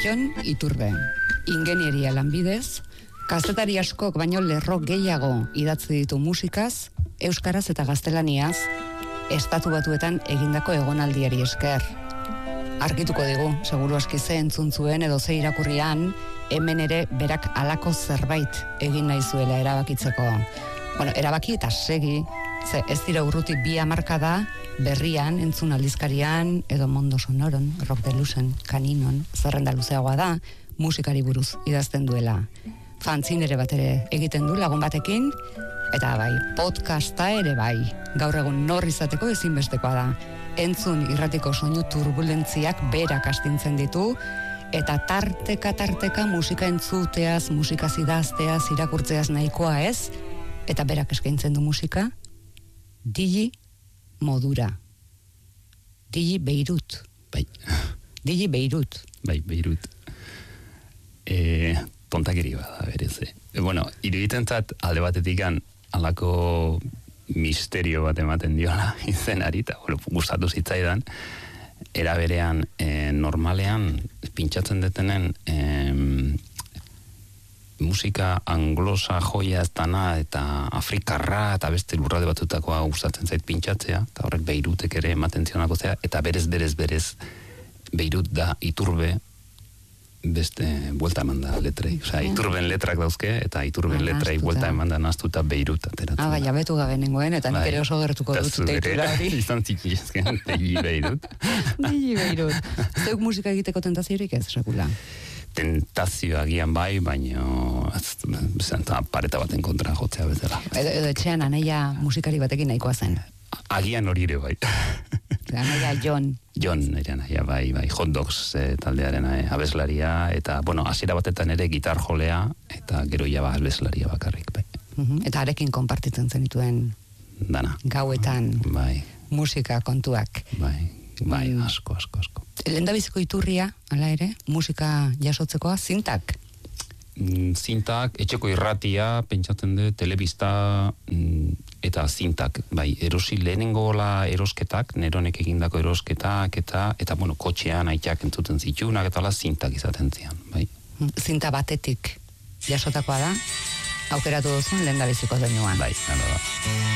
Jon Iturbe, ingenieria lanbidez, kazetari askok baino lerro gehiago idatzi ditu musikaz, euskaraz eta gaztelaniaz, Estatu Batuetan egindako egonaldiari esker. Argituko digu, seguru aski ze entzun zuen edo ze irakurrian, hemen ere berak halako zerbait egin nahi zuela erabakitzeko. Bueno, erabaki eta segi, ze ez dira urruti 2 hamarkada, berrian, entzun aldizkarian, edo Mondo Sonoron, Rock de Lusen, Kaninon, zerrenda luzeagoa da, musikari buruz idazten duela. Fanzin ere bat ere egiten du lagun batekin, eta bai, podcasta ere bai, gaur egun nor izateko ezinbestekoa da. Entzun irratiko soinu turbulentziak berak astintzen ditu, eta tarteka musika entzuteaz, musikaz idazteaz, irakurtzeaz nahikoa ez, eta berak eskaintzen du musika, Digi modura. Digi Beirut. Bai. Digi Beirut. Bai, Beirut. Tontakeri bada, berez. Bueno, iruditentzat alde batetikan halako misterio bat ematen diola izenari, eta gustatu zitzaidan, era berean normalean pintxatzen detenen musika anglosa joia ez dana eta afrikarra eta beste lurralde batutakoa gustatzen zait pintxatzea, eta horrek Beirutek ere ematen zionako zea, eta berez Beirut da Iturbe beste buelta eman da letrei. Osea, Iturben letrak dauzke, eta Iturben letrai buelta eman da nahaztuta Beirut ateratzen. Bai, jabetu gabe nengoen, eta nik ere oso gertuko dut teitura hori. Izan txiki ezken, Digi Beirut. Digi Beirut. Zeuk musika egiteko tentaziorik ez, sekula? Tentazio agian bai, baino pareta baten kontra jotzea bezala. Edo etxean anaia musikari batekin nahikoa zen. Agian hori ere bai. Anaia Jon. Jon, nire anaia bai, Hot Dogs taldearen abeslaria, eta, bueno, hasiera batetan ere gitar jolea, eta gero ja abeslaria bakarrik, bai. Eta arekin konpartitzen zenituen dana. Gauetan bai. Musika kontuak. Bai, asko. Lehendabiziko iturria, hala ere, musika jasotzekoa, zintak? Zintak, etxeko irratia, pentsatzen dut, telebista, eta zintak, bai, erosi lehenengola erosketak, neronek egindako erosketak, eta bueno, kotxean aitak entzuten zitunak, eta zintak izaten zian, bai. Zinta batetik jasotakoa da, aukeratu duzun lehendabiziko doinuan. Bai, hala da.